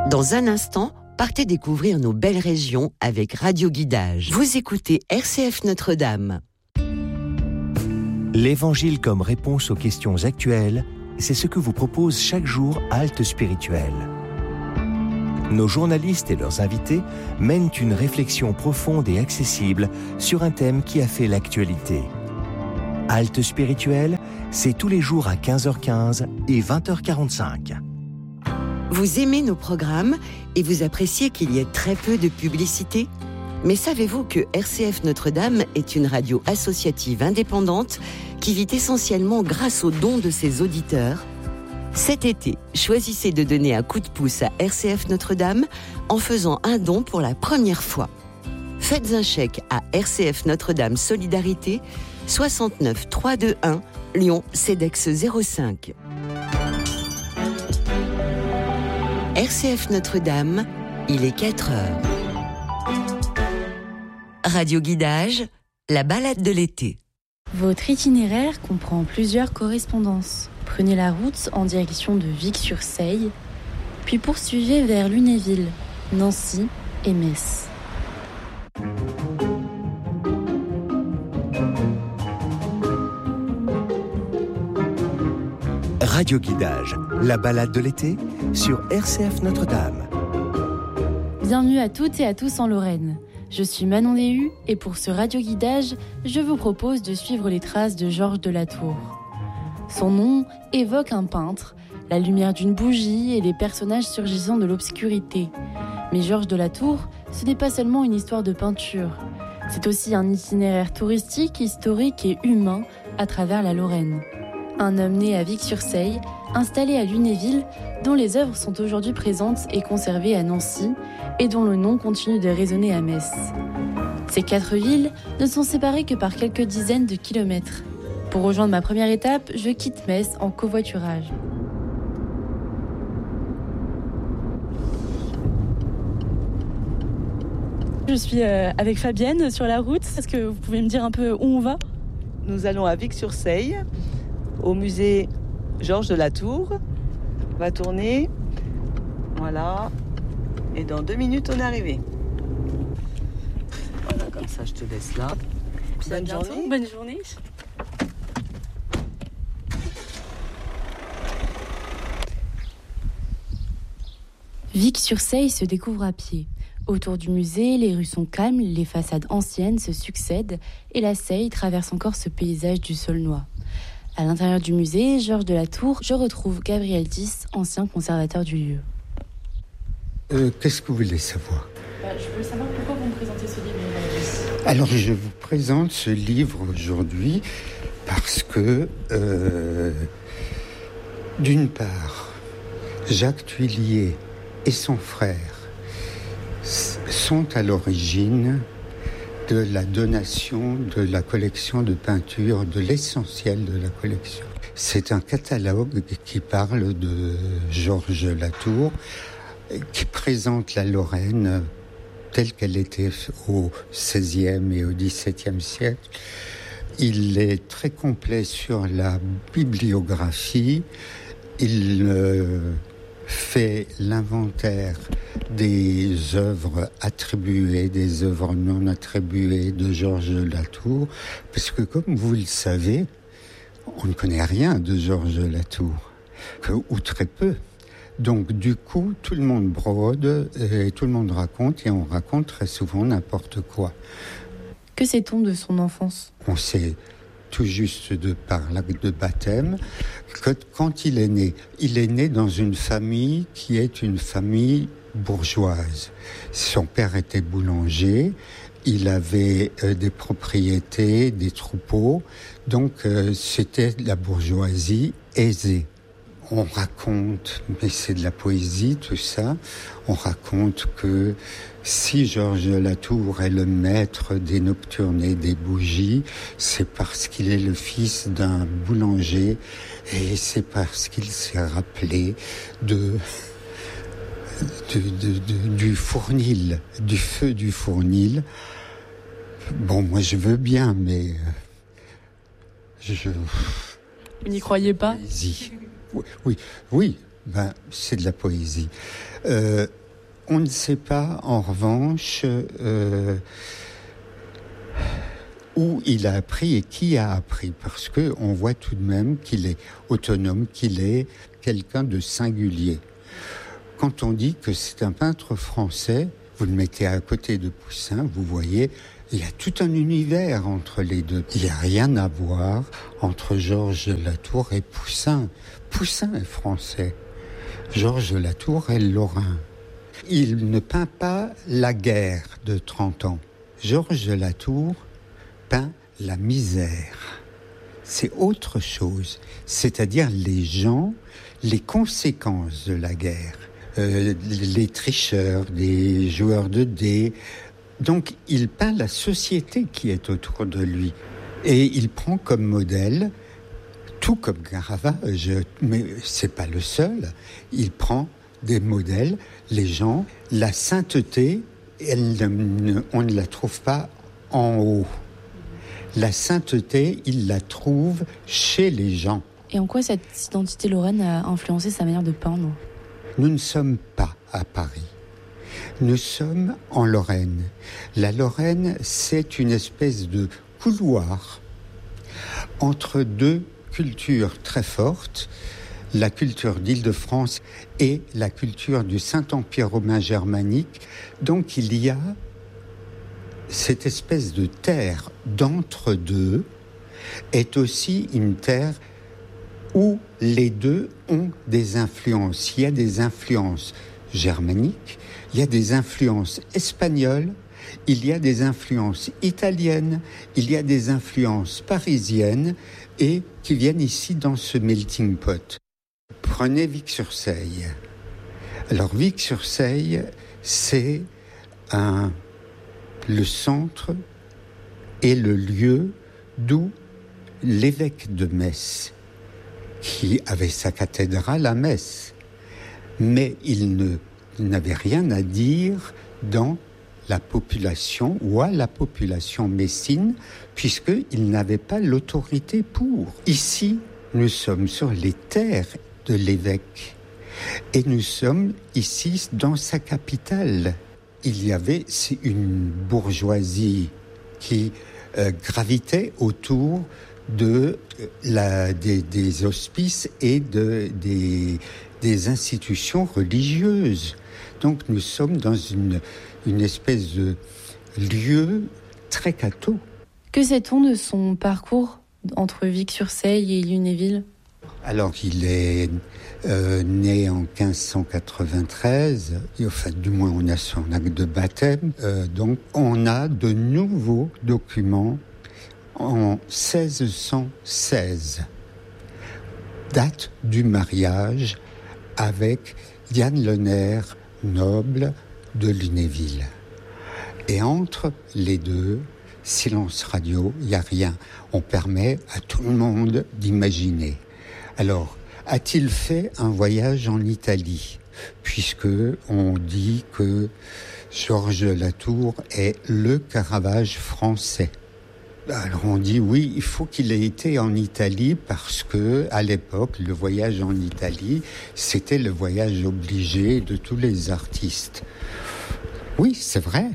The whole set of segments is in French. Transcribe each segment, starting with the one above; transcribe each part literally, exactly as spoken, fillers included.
Dans un instant, partez découvrir nos belles régions avec Radio Guidage. Vous écoutez R C F Notre-Dame. L'Évangile comme réponse aux questions actuelles, c'est ce que vous propose chaque jour Halte Spirituelle. Nos journalistes et leurs invités mènent une réflexion profonde et accessible sur un thème qui a fait l'actualité. Halte Spirituelle, c'est tous les jours à quinze heures quinze et vingt heures quarante-cinq. Vous aimez nos programmes et vous appréciez qu'il y ait très peu de publicité ? Mais savez-vous que R C F Notre-Dame est une radio associative indépendante qui vit essentiellement grâce aux dons de ses auditeurs ? Cet été, choisissez de donner un coup de pouce à R C F Notre-Dame en faisant un don pour la première fois. Faites un chèque à R C F Notre-Dame Solidarité, soixante-neuf trois cent vingt-et-un, Lyon, CEDEX zéro cinq. R C F Notre-Dame, il est quatre heures. Radio Guidage, la balade de l'été. Votre itinéraire comprend plusieurs correspondances. Prenez la route en direction de Vic-sur-Seille, puis poursuivez vers Lunéville, Nancy et Metz. Radio Guidage, la balade de l'été sur R C F Notre-Dame. Bienvenue à toutes et à tous en Lorraine. Je suis Manon Léhu et pour ce Radio Guidage, je vous propose de suivre les traces de Georges de La Tour. Son nom évoque un peintre, la lumière d'une bougie et les personnages surgissant de l'obscurité. Mais Georges de La Tour, ce n'est pas seulement une histoire de peinture. C'est aussi un itinéraire touristique, historique et humain à travers la Lorraine. Un homme né à Vic-sur-Seille, installé à Lunéville, dont les œuvres sont aujourd'hui présentes et conservées à Nancy, et dont le nom continue de résonner à Metz. Ces quatre villes ne sont séparées que par quelques dizaines de kilomètres. Pour rejoindre ma première étape, je quitte Metz en covoiturage. Je suis avec Fabienne sur la route. Est-ce que vous pouvez me dire un peu où on va ? Nous allons à Vic-sur-Seille, au musée Georges de La Tour. On va tourner. Voilà. Et dans deux minutes, on est arrivé. Voilà, comme ça, je te laisse là. Bonne journée. Bonne journée. Vic-sur-Seille se découvre à pied. Autour du musée, les rues sont calmes, les façades anciennes se succèdent et la Seille traverse encore ce paysage du Saulnois. À l'intérieur du musée, Georges de La Tour, je retrouve Gabriel Dix, ancien conservateur du lieu. Euh, qu'est-ce que vous voulez savoir ? bah, Je voulais savoir pourquoi vous me présentez ce livre aujourd'hui. Alors, je vous présente ce livre aujourd'hui parce que, euh, d'une part, Jacques Tuillier et son frère sont à l'origine de la donation de la collection de peinture, de l'essentiel de la collection. C'est un catalogue qui parle de Georges Latour, qui présente la Lorraine telle qu'elle était au seizième et au dix-septième siècle. Il est très complet sur la bibliographie. Il euh, fait l'inventaire des œuvres attribuées, des œuvres non attribuées de Georges Latour, parce que comme vous le savez, on ne connaît rien de Georges Latour, que, ou très peu. Donc du coup, tout le monde brode et tout le monde raconte, et on raconte très souvent n'importe quoi. Que sait-on de son enfance ? On sait tout juste de par l'acte de baptême que quand il est né, il est né dans une famille qui est une famille bourgeoise. Son père était boulanger, il avait euh, des propriétés, des troupeaux, donc euh, c'était la bourgeoisie aisée. On raconte, mais c'est de la poésie tout ça, on raconte que si Georges Latour est le maître des nocturnes et des bougies, c'est parce qu'il est le fils d'un boulanger et c'est parce qu'il s'est rappelé de, de, de, de, du fournil, du feu du fournil. Bon, moi je veux bien, mais je... Vous n'y croyez pas ? Poésie. Oui, oui, oui, ben, c'est de la poésie. Euh, on ne sait pas, en revanche, euh, où il a appris et qui a appris, parce qu'on voit tout de même qu'il est autonome, qu'il est quelqu'un de singulier. Quand on dit que c'est un peintre français, vous le mettez à côté de Poussin, vous voyez, il y a tout un univers entre les deux. Il n'y a rien à voir entre Georges de la Tour et Poussin. Poussin est français. Georges de la Tour est lorrain. Il ne peint pas la guerre de trente ans. Georges de la Tour peint la misère. C'est autre chose, c'est-à-dire les gens, les conséquences de la guerre. Euh, les tricheurs, les joueurs de dés. Donc il peint la société qui est autour de lui. Et il prend comme modèle, tout comme Caravage, mais c'est pas le seul, il prend des modèles, les gens, la sainteté, elle ne, on ne la trouve pas en haut. La sainteté, il la trouve chez les gens. Et en quoi cette identité lorraine a influencé sa manière de peindre ? Nous ne sommes pas à Paris. Nous sommes en Lorraine. La Lorraine, c'est une espèce de couloir entre deux cultures très fortes, la culture d'Île-de-France et la culture du Saint-Empire romain germanique. Donc il y a cette espèce de terre d'entre-deux est aussi une terre où les deux ont des influences. Il y a des influences germaniques, il y a des influences espagnoles, il y a des influences italiennes, il y a des influences parisiennes et qui viennent ici dans ce melting pot. Prenez Vic-sur-Seille. Alors Vic-sur-Seille, c'est un, le centre et le lieu d'où l'évêque de Metz, qui avait sa cathédrale à Metz, mais il ne, il n'avait rien à dire dans la population ou à la population messine, puisqu'il n'avait pas l'autorité pour. Ici, nous sommes sur les terres de l'évêque et nous sommes ici dans sa capitale. Il y avait c'est une bourgeoisie qui euh, gravitait autour de la, des, des hospices et de, des, des institutions religieuses. Donc nous sommes dans une, une espèce de lieu très catho. Que sait-on de son parcours entre Vic-sur-Seille et Lunéville ? Alors il est euh, né en quinze cent quatre-vingt-treize, et, enfin du moins on a son acte de baptême, euh, donc on a de nouveaux documents en seize cent seize, date du mariage avec Diane Lenaire, noble de Lunéville. Et entre les deux, silence radio, il n'y a rien. On permet à tout le monde d'imaginer. Alors, a-t-il fait un voyage en Italie ? Puisque on dit que Georges de la Tour est le Caravage français. Alors on dit oui, il faut qu'il ait été en Italie parce que à l'époque, le voyage en Italie, c'était le voyage obligé de tous les artistes. Oui, c'est vrai.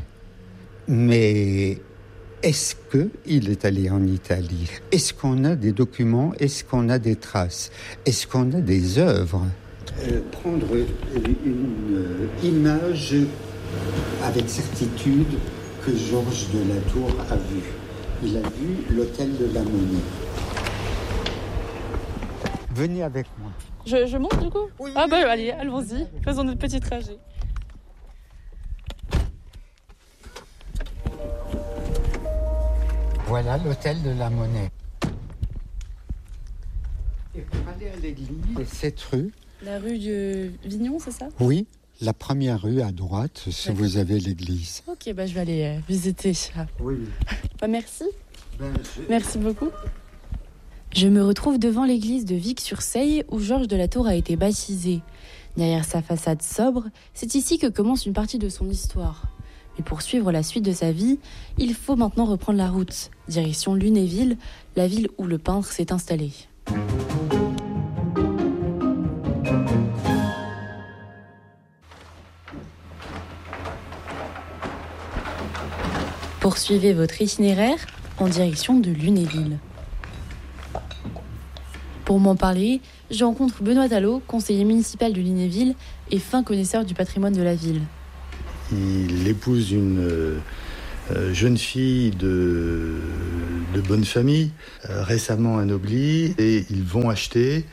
Mais est-ce qu'il est allé en Italie ? Est-ce qu'on a des documents ? Est-ce qu'on a des traces ? Est-ce qu'on a des œuvres ? euh, Prendre une euh, image avec certitude que Georges de la Tour a vue. Il a vu l'hôtel de la Monnaie. Venez avec moi. Je, je monte du coup ? Oui, Ah oui, bah oui. allez, allons-y, faisons notre petit trajet. Voilà l'hôtel de la Monnaie. Et pour aller à l'église, cette rue. La rue de Vignon, c'est ça ? Oui, la première rue à droite, si D'accord. vous avez l'église. Ok, bah je vais aller euh, visiter ça. Oui. Bah merci. Ben, je... Merci beaucoup. Je me retrouve devant l'église de Vic-sur-Seille où Georges de la Tour a été baptisé. Derrière sa façade sobre, c'est ici que commence une partie de son histoire. Mais pour suivre la suite de sa vie, il faut maintenant reprendre la route, direction Lunéville, la ville où le peintre s'est installé. Poursuivez votre itinéraire en direction de Lunéville. Pour m'en parler, je rencontre Benoît Talot, conseiller municipal de Lunéville et fin connaisseur du patrimoine de la ville. Il épouse une euh, jeune fille de, de bonne famille, euh, récemment anoblie, et ils vont acheter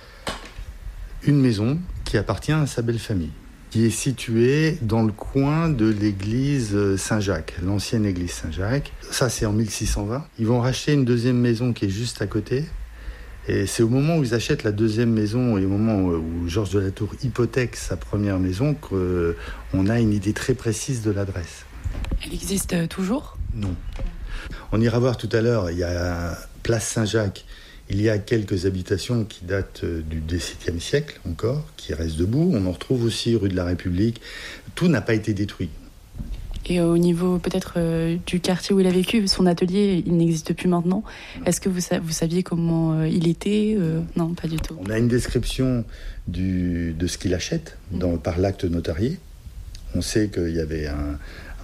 une maison qui appartient à sa belle famille, qui est située dans le coin de l'église Saint-Jacques, l'ancienne église Saint-Jacques. Ça, c'est en mille six cent vingt. Ils vont racheter une deuxième maison qui est juste à côté. Et c'est au moment où ils achètent la deuxième maison et au moment où Georges de la Tour hypothèque sa première maison qu'on a une idée très précise de l'adresse. Elle existe toujours ? Non. On ira voir tout à l'heure, il y a place Saint-Jacques, il y a quelques habitations qui datent du dix-septième siècle encore, qui restent debout. On en retrouve aussi rue de la République. Tout n'a pas été détruit. Et au niveau peut-être euh, du quartier où il a vécu, son atelier, il n'existe plus maintenant. Est-ce que vous, sa- vous saviez comment euh, il était euh, Non, pas du tout. On a une description du, de ce qu'il achète dans, par l'acte notarié. On sait qu'il y avait un,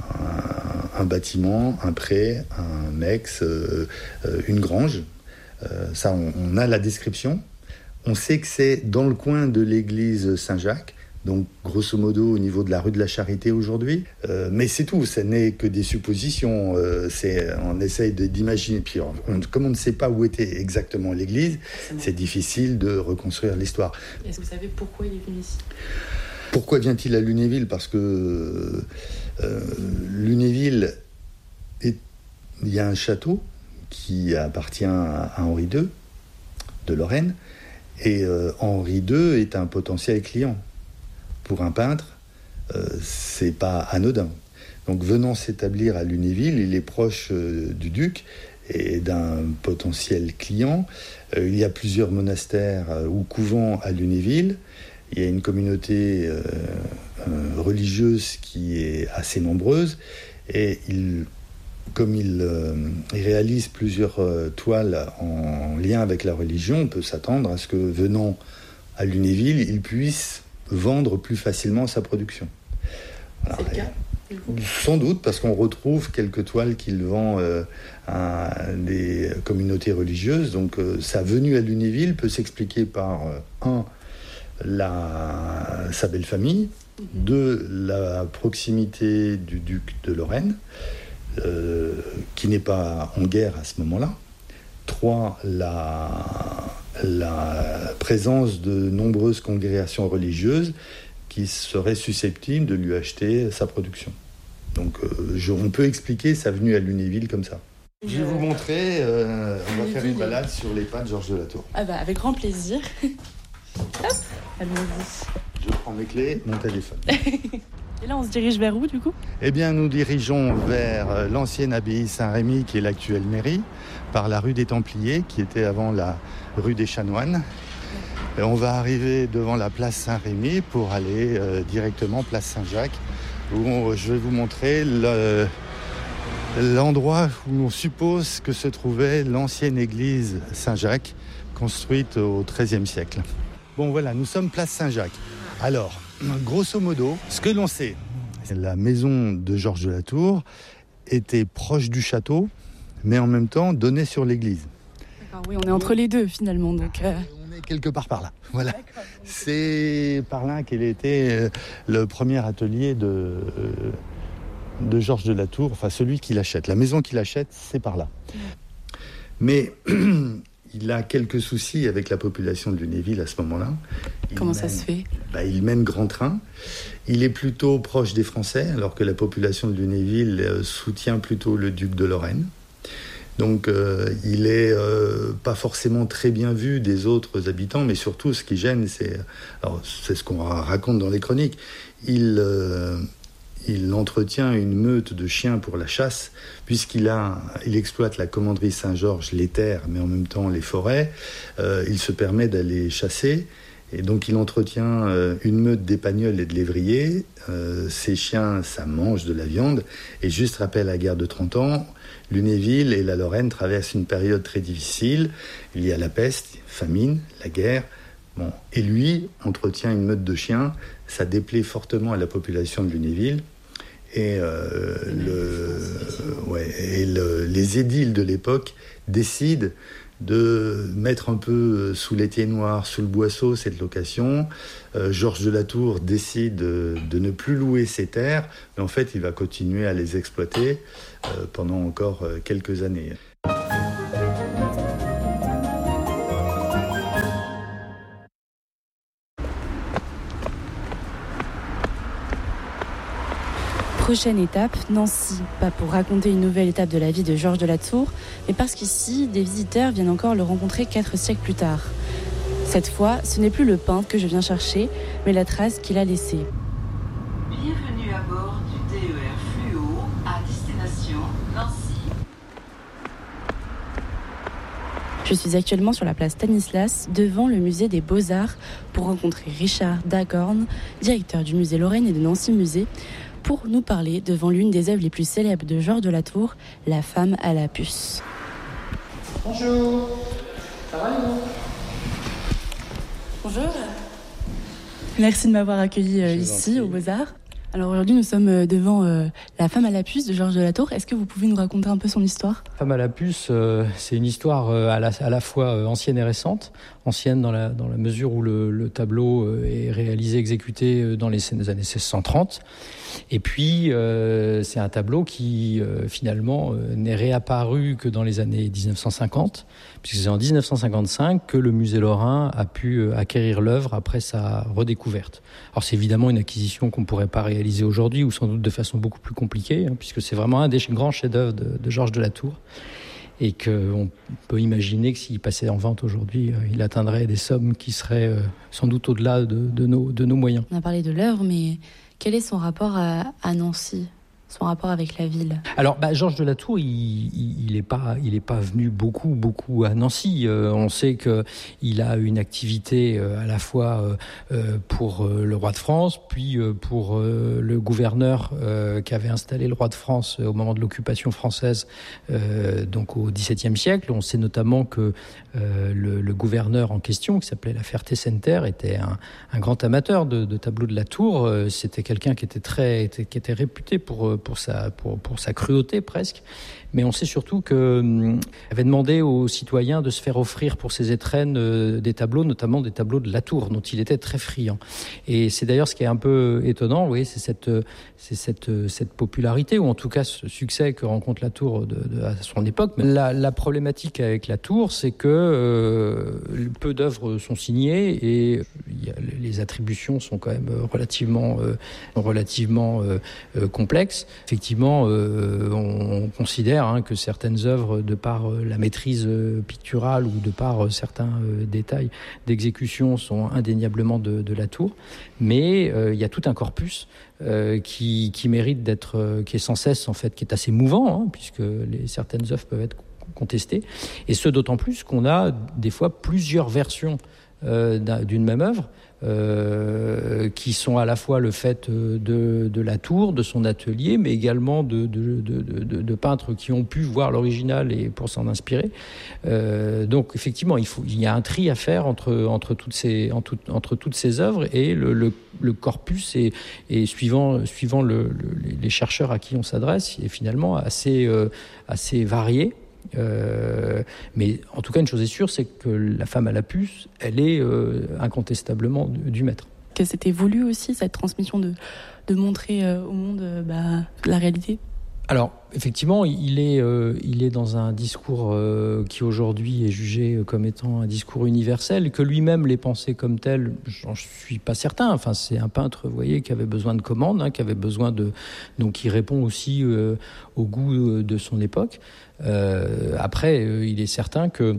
un, un bâtiment, un pré, un ex, euh, euh, une grange. Euh, ça, on, on a la description. On sait que c'est dans le coin de l'église Saint-Jacques. Donc, grosso modo, au niveau de la rue de la Charité aujourd'hui. Euh, mais c'est tout, ce n'est que des suppositions. Euh, c'est, on essaye de, d'imaginer. Puis, on, comme on ne sait pas où était exactement l'église, c'est, c'est difficile de reconstruire l'histoire. Est-ce que vous savez pourquoi il est venu ici ? Pourquoi vient-il à Lunéville ? Parce que euh, Lunéville, est, il y a un château qui appartient à, à Henri deux de Lorraine. Et euh, Henri deux est un potentiel client. Pour un peintre, euh, c'est pas anodin. Donc, venant s'établir à Lunéville, il est proche euh, du duc et d'un potentiel client. Euh, il y a plusieurs monastères euh, ou couvents à Lunéville. Il y a une communauté euh, euh, religieuse qui est assez nombreuse. Et il, comme il, euh, il réalise plusieurs euh, toiles en lien avec la religion, on peut s'attendre à ce que, venant à Lunéville, il puisse vendre plus facilement sa production. Alors, c'est le cas ? Sans doute, parce qu'on retrouve quelques toiles qu'il vend euh, à des communautés religieuses. Donc, euh, sa venue à Lunéville peut s'expliquer par, euh, un, la, sa belle famille, mm-hmm. deux, la proximité du duc de Lorraine, euh, qui n'est pas en guerre à ce moment-là, trois, la... la présence de nombreuses congrégations religieuses qui seraient susceptibles de lui acheter sa production. Donc euh, je, on peut expliquer sa venue à Lunéville comme ça. Je vais vous montrer, euh, on va faire une balade sur les pas de Georges de la Tour. Ah bah avec grand plaisir. Hop, allons-y. Je prends mes clés, mon téléphone. Et là on se dirige vers où du coup ? Eh bien nous dirigeons vers l'ancienne abbaye Saint-Rémy qui est l'actuelle mairie, par la rue des Templiers qui était avant la rue des Chanoines. Et on va arriver devant la place Saint-Rémy pour aller euh, directement place Saint-Jacques où on, je vais vous montrer le, l'endroit où on suppose que se trouvait l'ancienne église Saint-Jacques construite au treizième siècle. Bon voilà, nous sommes place Saint-Jacques. Alors, grosso modo, ce que l'on sait, la maison de Georges de la Tour était proche du château, mais en même temps donnait sur l'église. D'accord, oui, on est entre les deux finalement. Donc euh... On est quelque part par là. Voilà. D'accord. C'est par là qu'elle était le premier atelier de, de Georges de la Tour, enfin celui qui l'achète. La maison qu'il achète, c'est par là. Mmh. Mais il a quelques soucis avec la population de Lunéville à ce moment-là. Il Comment mène, ça se fait ? bah, Il mène grand train. Il est plutôt proche des Français, alors que la population de Lunéville euh, soutient plutôt le duc de Lorraine. Donc euh, il est euh, pas forcément très bien vu des autres habitants, mais surtout ce qui gêne, c'est, alors, c'est ce qu'on raconte dans les chroniques, il, euh, il entretient une meute de chiens pour la chasse, puisqu'il a, il exploite la commanderie Saint-Georges, les terres, mais en même temps les forêts, euh, il se permet d'aller chasser, et donc il entretient euh, une meute d'épagnols et de lévriers, euh, ces chiens, ça mange de la viande, et juste après la guerre de trente ans, Lunéville et la Lorraine traversent une période très difficile. Il y a la peste, famine, la guerre. Bon. Et lui entretient une meute de chiens. Ça déplaît fortement à la population de Lunéville. Et, euh, le, ouais, et le, les édiles de l'époque décident de mettre un peu sous l'étier noir, sous le boisseau, cette location. Euh, Georges de la Tour décide de, de ne plus louer ces terres, mais en fait, il va continuer à les exploiter euh, pendant encore euh, quelques années. Prochaine étape, Nancy. Pas pour raconter une nouvelle étape de la vie de Georges de la Tour, mais parce qu'ici, des visiteurs viennent encore le rencontrer quatre siècles plus tard. Cette fois, ce n'est plus le peintre que je viens chercher, mais la trace qu'il a laissée. Bienvenue à bord du T E R Fluo à destination Nancy. Je suis actuellement sur la place Stanislas, devant le musée des Beaux-Arts, pour rencontrer Richard Dagorn, directeur du musée Lorraine et de Nancy Musée, pour nous parler devant l'une des œuvres les plus célèbres de Georges de la Tour, La femme à la puce. Bonjour, ça va vous ? Bonjour. Merci de m'avoir accueilli euh, ici aux Beaux-Arts. Alors aujourd'hui, nous sommes devant euh, La femme à la puce de Georges de la Tour. Est-ce que vous pouvez nous raconter un peu son histoire ? La femme à la puce, euh, c'est une histoire euh, à, la, à la fois euh, ancienne et récente. Ancienne dans la, dans la mesure où le, le tableau euh, est réalisé, exécuté euh, dans les années seize cent trente. Et puis, euh, c'est un tableau qui, euh, finalement, euh, n'est réapparu que dans les années dix-neuf cent cinquante, puisque c'est en dix-neuf cent cinquante-cinq que le musée lorrain a pu euh, acquérir l'œuvre après sa redécouverte. Alors, c'est évidemment une acquisition qu'on ne pourrait pas réaliser aujourd'hui, ou sans doute de façon beaucoup plus compliquée, hein, puisque c'est vraiment un des grands chefs-d'œuvre de, de Georges de la Tour. Et qu'on peut imaginer que s'il passait en vente aujourd'hui, euh, il atteindrait des sommes qui seraient euh, sans doute au-delà de, de, nos, de nos moyens. On a parlé de l'œuvre, mais quel est son rapport à, à Nancy ? Son rapport avec la ville? Alors, bah, Georges de la Tour, il n'est pas, il est pas venu beaucoup, beaucoup à Nancy. Euh, on sait qu'il a une activité euh, à la fois euh, pour euh, le roi de France, puis euh, pour euh, le gouverneur euh, qui avait installé le roi de France au moment de l'occupation française, euh, donc au dix-septième siècle. On sait notamment que euh, le, le gouverneur en question, qui s'appelait la Ferté-Senter, était un, un grand amateur de, de tableaux de la Tour. Euh, c'était quelqu'un qui était très, était, qui était réputé pour pour sa, pour, pour sa cruauté presque. Mais on sait surtout qu'il euh, avait demandé aux citoyens de se faire offrir pour ses étrennes euh, des tableaux, notamment des tableaux de la Tour, dont il était très friand. Et c'est d'ailleurs ce qui est un peu étonnant, oui, c'est cette, c'est cette, cette popularité, ou en tout cas ce succès que rencontre la Tour de, de, à son époque. Mais la, la problématique avec la Tour, c'est que euh, peu d'œuvres sont signées et y a, les attributions sont quand même relativement, euh, relativement euh, complexes. Effectivement, euh, on, on considère hein, que certaines œuvres, de par euh, la maîtrise euh, picturale ou de par euh, certains euh, détails d'exécution, sont indéniablement de, de la Tour. Mais euh, il y a tout un corpus euh, qui, qui mérite d'être, euh, qui est sans cesse en fait, qui est assez mouvant, hein, puisque les, certaines œuvres peuvent être contestées. Et ce d'autant plus qu'on a des fois plusieurs versions euh, d'une même œuvre. Euh, qui sont à la fois le fait de, de la Tour, de son atelier, mais également de, de, de, de, de peintres qui ont pu voir l'original et pour s'en inspirer. Euh, donc effectivement, il, faut, il y a un tri à faire entre, entre, toutes, ces, entre, entre toutes ces œuvres et le, le, le corpus est, est suivant, suivant le, le, les chercheurs à qui on s'adresse, est finalement assez, euh, assez varié. Euh, mais en tout cas, une chose est sûre, c'est que la femme à la puce, elle est euh, incontestablement du, du maître. Que c'était voulu aussi, cette transmission de, de montrer euh, au monde euh, bah, la réalité? Alors, effectivement, il est, euh, il est dans un discours euh, qui aujourd'hui est jugé comme étant un discours universel, que lui-même l'ait pensé comme tel, j'en suis pas certain. Enfin, c'est un peintre, vous voyez, qui avait besoin de commandes, hein, qui avait besoin de, donc qui répond aussi euh, au goût de son époque. Euh, après, euh, il est certain que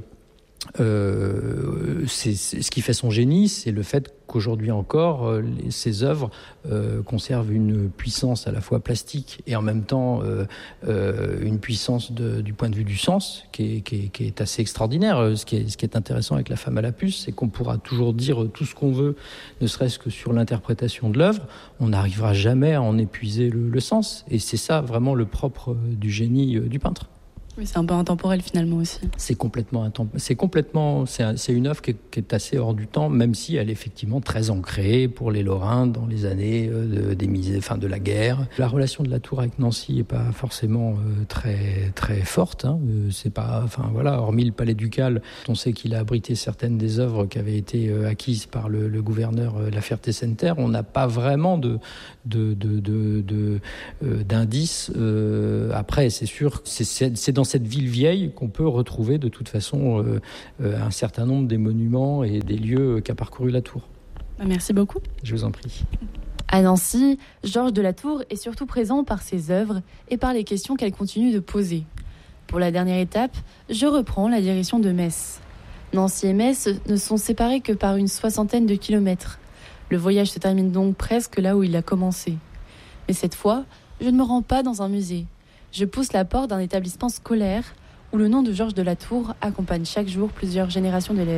Euh, c'est, c'est, ce qui fait son génie, c'est le fait qu'aujourd'hui encore, euh, les, ses œuvres euh, conservent une puissance à la fois plastique et en même temps euh, euh, une puissance de, du point de vue du sens qui est, qui est, qui est assez extraordinaire. Ce qui est, ce qui est intéressant avec la femme à la puce, c'est qu'on pourra toujours dire tout ce qu'on veut, ne serait-ce que sur l'interprétation de l'œuvre, on n'arrivera jamais à en épuiser le, le sens. Et c'est ça vraiment le propre du génie du peintre. Oui, c'est un peu intemporel finalement aussi. C'est complètement intemporel. C'est complètement, c'est, un, c'est une œuvre qui est, qui est assez hors du temps, même si elle est effectivement très ancrée pour les Lorrains dans les années de, des misées, enfin de la guerre. La relation de la Tour avec Nancy est pas forcément euh, très très forte. Hein. Euh, c'est pas, enfin voilà, hormis le Palais Ducal, on sait qu'il a abrité certaines des œuvres qui avaient été euh, acquises par le, le gouverneur euh, La Ferté-Senneterre. On n'a pas vraiment de de de de, de euh, d'indices. Euh, après, c'est sûr, c'est, c'est, c'est dans cette ville vieille qu'on peut retrouver de toute façon euh, euh, un certain nombre des monuments et des lieux qu'a parcouru la Tour. Merci beaucoup. Je vous en prie. À Nancy, Georges de la Tour est surtout présent par ses œuvres et par les questions qu'elle continue de poser. Pour la dernière étape, je reprends la direction de Metz. Nancy et Metz ne sont séparés que par une soixantaine de kilomètres. Le voyage se termine donc presque là où il a commencé. Mais cette fois, je ne me rends pas dans un musée. Je pousse la porte d'un établissement scolaire où le nom de Georges de la Tour accompagne chaque jour plusieurs générations d'élèves.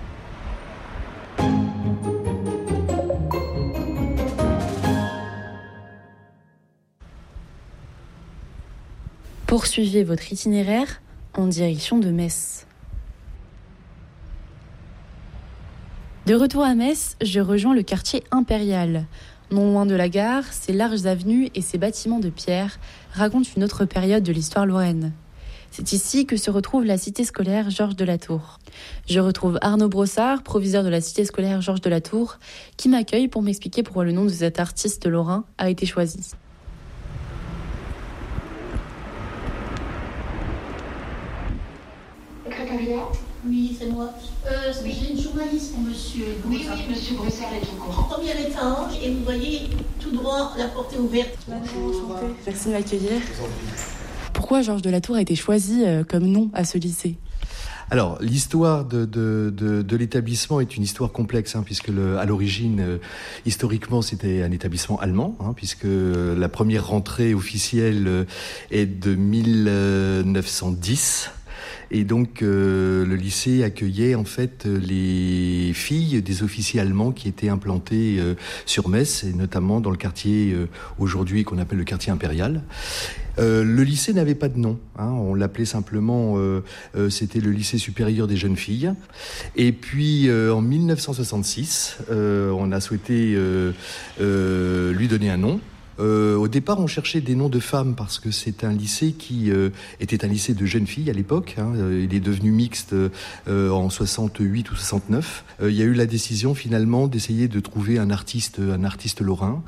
Poursuivez votre itinéraire en direction de Metz. De retour à Metz, je rejoins le quartier impérial. Non loin de la gare, ses larges avenues et ses bâtiments de pierre racontent une autre période de l'histoire lorraine. C'est ici que se retrouve la cité scolaire Georges de la Tour. Je retrouve Arnaud Brossard, proviseur de la cité scolaire Georges de la Tour, qui m'accueille pour m'expliquer pourquoi le nom de cet artiste lorrain a été choisi. Secrétariat ? Oui, c'est moi. Euh, oui. J'ai une journaliste pour monsieur. Oui, oui, monsieur Brossard est au courant. Premier étage, et vous voyez tout droit la porte est ouverte. Bonjour, merci de m'accueillir. Pourquoi Georges de la Tour a été choisi comme nom à ce lycée ? Alors, l'histoire de, de, de, de l'établissement est une histoire complexe, hein, puisque le, à l'origine, euh, historiquement, c'était un établissement allemand, hein, puisque la première rentrée officielle euh, est de mille neuf cent dix. Et donc, euh, le lycée accueillait en fait les filles des officiers allemands qui étaient implantés euh, sur Metz, et notamment dans le quartier euh, aujourd'hui qu'on appelle le quartier impérial. Euh, le lycée n'avait pas de nom, hein, on l'appelait simplement, euh, euh, c'était le lycée supérieur des jeunes filles. Et puis euh, en mille neuf cent soixante-six, euh, on a souhaité euh, euh, lui donner un nom. Euh, au départ, on cherchait des noms de femmes parce que c'est un lycée qui euh, était un lycée de jeunes filles à l'époque. Hein. Il est devenu mixte euh, en soixante-huit ou soixante-neuf. Euh, il y a eu la décision finalement d'essayer de trouver un artiste, un artiste lorrain.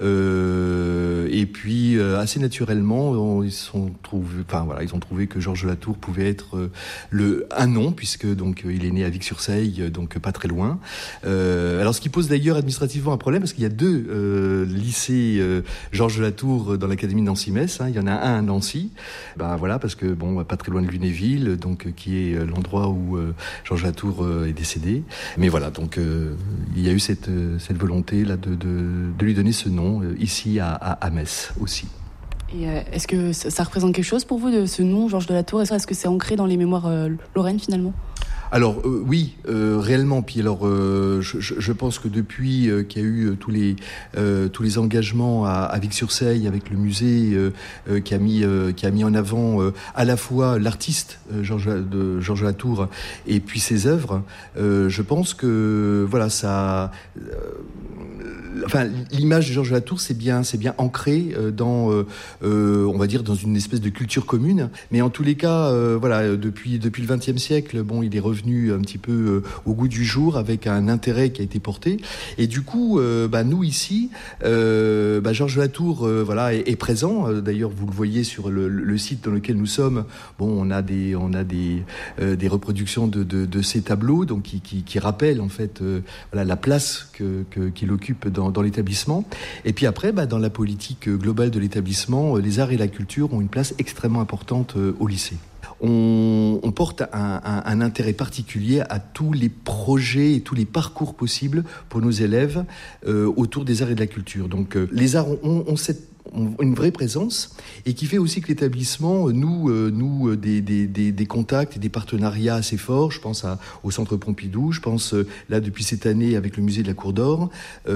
Euh, et puis euh, assez naturellement, on, ils sont trouvé, enfin voilà, ils ont trouvé que Georges de la Tour pouvait être euh, le un nom puisque donc il est né à Vic-sur-Seille, donc pas très loin. Euh, alors ce qui pose d'ailleurs administrativement un problème parce qu'il y a deux euh, lycées. Euh, Georges de la Tour dans l'académie de Nancy-Metz, hein, il y en a un à Nancy, ben voilà parce que bon pas très loin de Lunéville, donc qui est l'endroit où euh, Georges de la Tour euh, est décédé. Mais voilà donc euh, il y a eu cette cette volonté là de de, de lui donner ce nom euh, ici à, à à Metz aussi. Et euh, est-ce que ça, ça représente quelque chose pour vous de ce nom Georges de la Tour ? Est-ce que c'est ancré dans les mémoires euh, lorraines finalement ? Alors euh, oui, euh, réellement. Puis alors, euh, je, je pense que depuis euh, qu'il y a eu euh, tous les euh, tous les engagements à, à Vic-sur-Seille avec le musée euh, euh, qui a mis euh, qui a mis en avant euh, à la fois l'artiste euh, Georges de Georges de la Tour et puis ses œuvres. Euh, je pense que voilà ça. Euh, Enfin, l'image de Georges de la Tour, c'est bien, c'est bien ancré euh, dans, euh, euh, on va dire, dans une espèce de culture commune. Mais en tous les cas, euh, voilà, depuis depuis le vingtième siècle, bon, il est revenu un petit peu euh, au goût du jour avec un intérêt qui a été porté. Et du coup, euh, bah, nous ici, euh, bah, Georges de la Tour, euh, voilà, est, est présent. D'ailleurs, vous le voyez sur le, le site dans lequel nous sommes. Bon, on a des, on a des, euh, des reproductions de, de, de ces tableaux, donc qui, qui, qui rappellent en fait, euh, voilà, la place que, que, qu'il occupe dans dans l'établissement. Et puis après, bah, dans la politique globale de l'établissement, les arts et la culture ont une place extrêmement importante au lycée. On, on porte un, un, un intérêt particulier à tous les projets et tous les parcours possibles pour nos élèves euh, autour des arts et de la culture. Donc euh, les arts ont, ont cette ont une vraie présence et qui fait aussi que l'établissement noue, euh, noue des, des, des, des contacts et des partenariats assez forts. Je pense à, au Centre Pompidou, je pense euh, là depuis cette année avec le musée de la Cour d'Or.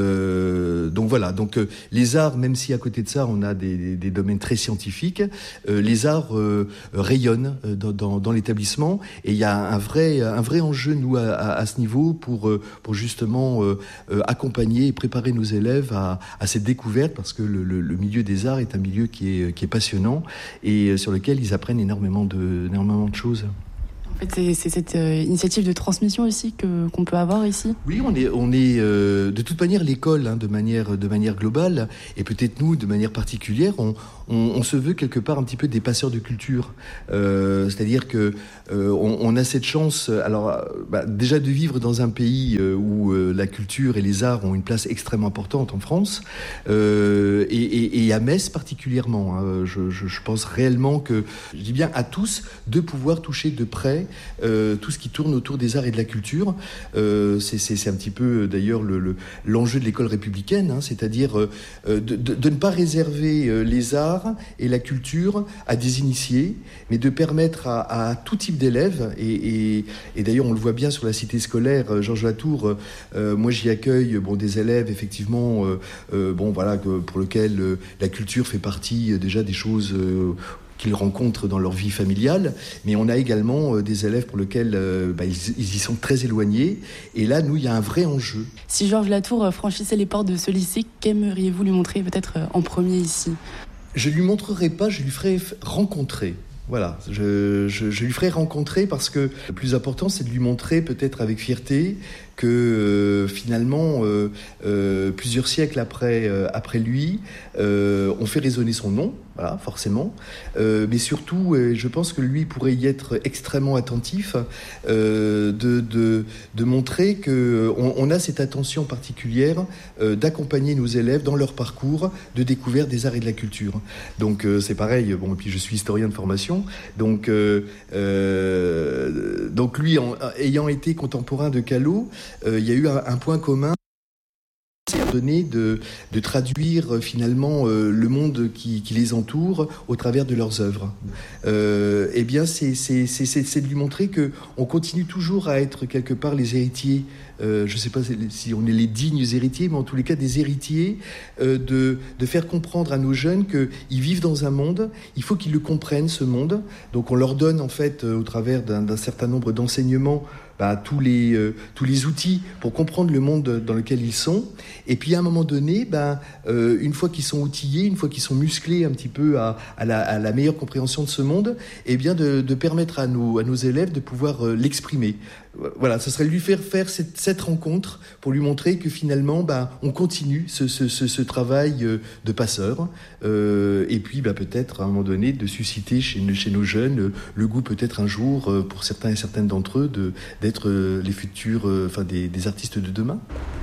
Euh, donc voilà, donc euh, les arts, même si à côté de ça on a des, des, des domaines très scientifiques, euh, les arts euh, rayonnent dans, dans, dans l'établissement et il y a un vrai, un vrai enjeu nous à, à, à ce niveau pour, pour justement euh, euh, accompagner et préparer nos élèves à, à cette découverte parce que le, le, le milieu des arts est un milieu qui est, qui est passionnant et sur lequel ils apprennent énormément de, énormément de choses. En fait, c'est, c'est cette euh, initiative de transmission aussi que, qu'on peut avoir ici. Oui, on est, on est euh, de toute manière l'école, hein, de manière, de manière globale, et peut-être nous, de manière particulière, on, on, on se veut quelque part un petit peu des passeurs de culture. Euh, c'est-à-dire que euh, on, on a cette chance, alors bah, déjà de vivre dans un pays euh, où euh, la culture et les arts ont une place extrêmement importante en France, euh, et, et, et à Metz particulièrement. Hein, je, je, je pense réellement que, je dis bien à tous, de pouvoir toucher de près Euh, tout ce qui tourne autour des arts et de la culture. Euh, c'est, c'est, c'est un petit peu d'ailleurs le, le, l'enjeu de l'école républicaine, hein, c'est-à-dire euh, de, de, de ne pas réserver euh, les arts et la culture à des initiés, mais de permettre à, à tout type d'élèves, et, et, et d'ailleurs on le voit bien sur la cité scolaire euh, Georges Latour, euh, moi j'y accueille bon, des élèves effectivement euh, euh, bon, voilà, pour lesquels euh, la culture fait partie euh, déjà des choses euh, qu'ils rencontrent dans leur vie familiale, mais on a également euh, des élèves pour lesquels euh, bah, ils, ils y sont très éloignés, et là, nous, il y a un vrai enjeu. Si Georges Latour franchissait les portes de ce lycée, qu'aimeriez-vous lui montrer peut-être en premier ici ? Je lui montrerai pas, je lui ferai rencontrer. Voilà, je, je, je lui ferai rencontrer parce que le plus important, c'est de lui montrer peut-être avec fierté que euh, finalement, euh, euh, plusieurs siècles après, euh, après lui, euh, on fait résonner son nom, voilà, forcément. Euh, mais surtout, euh, je pense que lui pourrait y être extrêmement attentif, euh, de, de, de montrer qu'on on a cette attention particulière euh, d'accompagner nos élèves dans leur parcours de découverte des arts et de la culture. Donc euh, c'est pareil, bon, et puis je suis historien de formation, donc, euh, euh, donc lui, en, ayant été contemporain de Callot, Euh, il y a eu un, un point commun, c'est donné de, de traduire euh, finalement euh, le monde qui, qui les entoure au travers de leurs œuvres. Euh, eh bien, c'est, c'est, c'est, c'est, c'est de lui montrer qu'on continue toujours à être quelque part les héritiers. Euh, je ne sais pas si on est les dignes héritiers, mais en tous les cas des héritiers, euh, de, de faire comprendre à nos jeunes qu'ils vivent dans un monde, il faut qu'ils le comprennent, ce monde. Donc on leur donne en fait, euh, au travers d'un, d'un certain nombre d'enseignements, bah, tous, les, euh, tous les outils pour comprendre le monde dans lequel ils sont. Et puis à un moment donné, bah, euh, une fois qu'ils sont outillés, une fois qu'ils sont musclés un petit peu à, à, la, à la meilleure compréhension de ce monde, eh bien de, de permettre à nos, à nos élèves de pouvoir euh, l'exprimer. Voilà, ce serait lui faire faire cette, cette rencontre pour lui montrer que finalement, bah, on continue ce, ce, ce, ce travail de passeur. Euh, et puis, bah, peut-être à un moment donné, de susciter chez, chez nos jeunes le goût, peut-être un jour, pour certains et certaines d'entre eux, de, d'être les futurs, enfin, des, des artistes de demain.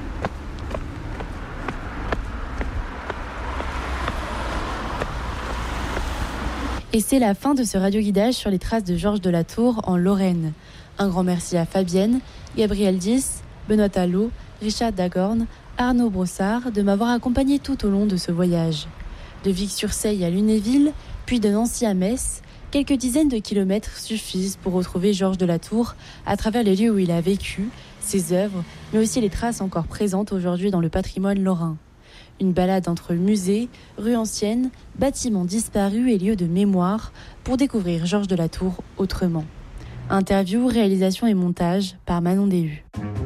Et c'est la fin de ce radioguidage sur les traces de Georges de Latour en Lorraine. Un grand merci à Fabienne, Gabriel Dys, Benoît Talot, Richard Dagorn, Arnaud Brossard de m'avoir accompagné tout au long de ce voyage. De Vic-sur-Seille à Lunéville, puis de Nancy à Metz, quelques dizaines de kilomètres suffisent pour retrouver Georges de Latour à travers les lieux où il a vécu, ses œuvres, mais aussi les traces encore présentes aujourd'hui dans le patrimoine lorrain. Une balade entre musées, rues anciennes, bâtiments disparus et lieux de mémoire pour découvrir Georges de Latour autrement. Interview, réalisation et montage par Manon Déhu.